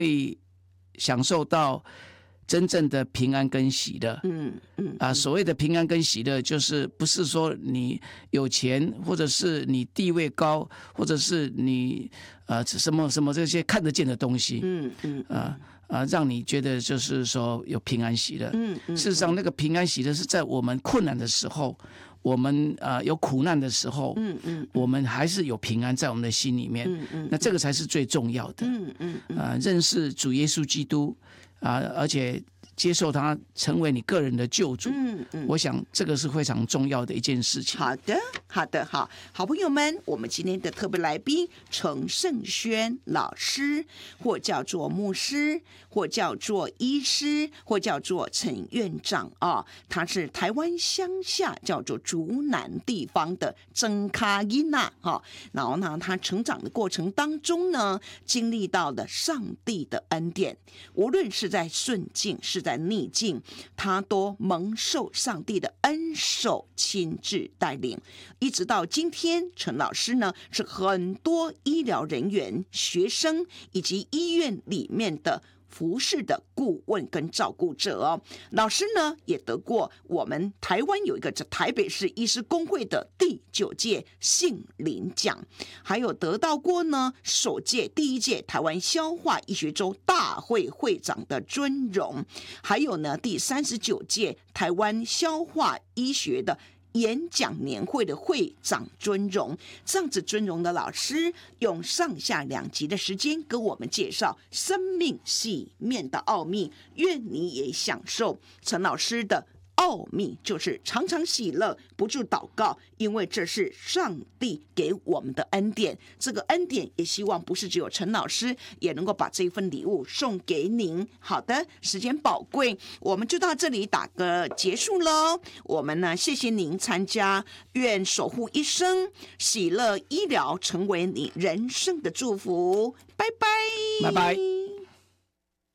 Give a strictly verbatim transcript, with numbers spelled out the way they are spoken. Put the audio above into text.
以享受到真正的平安跟喜乐。嗯嗯啊，所谓的平安跟喜乐，就是不是说你有钱，或者是你地位高，或者是你呃什么什么这些看得见的东西。嗯嗯啊啊，让你觉得就是说有平安喜乐。嗯嗯，事实上，那个平安喜乐是在我们困难的时候，我们呃有苦难的时候，嗯嗯，我们还是有平安在我们的心里面。嗯嗯，那这个才是最重要的。嗯嗯啊，认识主耶稣基督啊，而且接受他成为你个人的救主。嗯嗯，我想这个是非常重要的一件事情。 好的，好的，好，好朋友们，我们今天的特别来宾程胜轩老师，或叫做牧师，或叫做医师，或叫做陈院长啊，他是台湾乡下叫做竹南地方的曾卡伊娜哈。然后呢，他成长的过程当中呢，经历到了上帝的恩典，无论是在顺境是在逆境，他都蒙受上帝的恩手亲自带领，一直到今天，陈老师呢是很多医疗人员、学生以及医院里面的服侍的顾问跟照顾者哦。老师呢也得过我们台湾有一个台北市医师公会的第九届杏林奖，还有得到过呢首届第一届台湾消化医学周大会会长的尊荣，还有呢第三十九届台湾消化医学的演讲年会的会长尊荣。这样子尊荣的老师用上下两集的时间跟我们介绍生命细面的奥秘，愿你也享受陈老师的奥秘，就是常常喜乐，不住祷告，因为这是上帝给我们的恩典。这个恩典也希望不是只有陈老师也能够把这份礼物送给您。好的，时间宝贵，我们就到这里打个结束咯。我们呢，谢谢您参加，愿守护一生，喜乐医疗成为你人生的祝福。拜拜， 拜拜。